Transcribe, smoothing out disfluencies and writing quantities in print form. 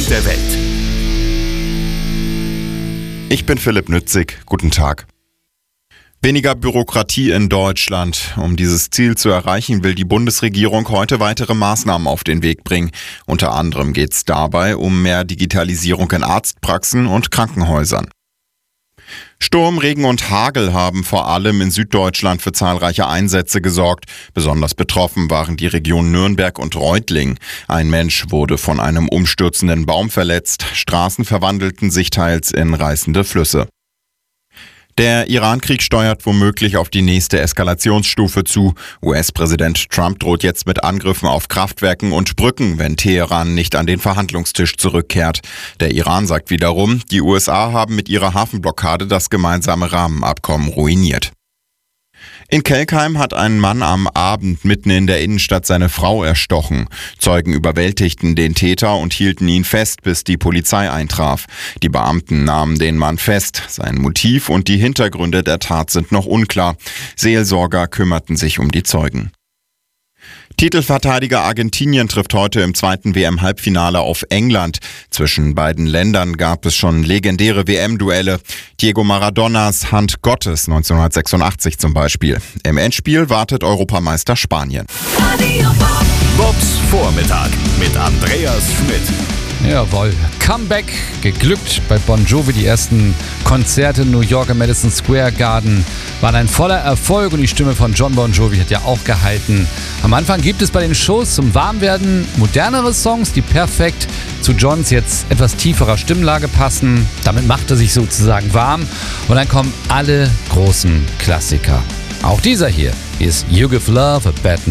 der Welt. Ich bin Philipp Nützig. Guten Tag. Weniger Bürokratie in Deutschland. Um dieses Ziel zu erreichen, will die Bundesregierung heute weitere Maßnahmen auf den Weg bringen. Unter anderem geht es dabei um mehr Digitalisierung in Arztpraxen und Krankenhäusern. Sturm, Regen und Hagel haben vor allem in Süddeutschland für zahlreiche Einsätze gesorgt. Besonders betroffen waren die Regionen Nürnberg und Reutlingen. Ein Mensch wurde von einem umstürzenden Baum verletzt. Straßen verwandelten sich teils in reißende Flüsse. Der Iran-Krieg steuert womöglich auf die nächste Eskalationsstufe zu. US-Präsident Trump droht jetzt mit Angriffen auf Kraftwerken und Brücken, wenn Teheran nicht an den Verhandlungstisch zurückkehrt. Der Iran sagt wiederum, die USA haben mit ihrer Hafenblockade das gemeinsame Rahmenabkommen ruiniert. In Kelkheim hat ein Mann am Abend mitten in der Innenstadt seine Frau erstochen. Zeugen überwältigten den Täter und hielten ihn fest, bis die Polizei eintraf. Die Beamten nahmen den Mann fest. Sein Motiv und die Hintergründe der Tat sind noch unklar. Seelsorger kümmerten sich um die Zeugen. Titelverteidiger Argentinien trifft heute im zweiten WM-Halbfinale auf England. Zwischen beiden Ländern gab es schon legendäre WM-Duelle. Diego Maradonas Hand Gottes 1986 zum Beispiel. Im Endspiel wartet Europameister Spanien. Bobs Vormittag mit Andreas Schmidt. Jawohl, Comeback geglückt bei Bon Jovi. Die ersten Konzerte in New York im Madison Square Garden waren ein voller Erfolg und die Stimme von John Bon Jovi hat ja auch gehalten. Am Anfang gibt es bei den Shows zum Warmwerden modernere Songs, die perfekt zu Johns jetzt etwas tieferer Stimmlage passen. Damit macht er sich sozusagen warm und dann kommen alle großen Klassiker. Auch dieser hier ist You Give Love a Bad